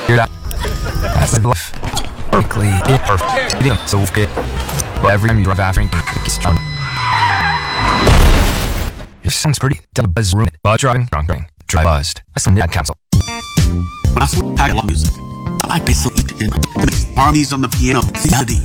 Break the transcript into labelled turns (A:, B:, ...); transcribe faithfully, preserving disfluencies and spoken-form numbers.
A: Hear that? That's the bluff. Perfectly perfect. Yeah, so good. But every time you drive after it's strong. Your sounds pretty. Double buzz room. But driving, drunk, driving. Drive buzzed. That's some net cancel.
B: When I swing, I love music. I like bass in harmonies on the piano, the melody.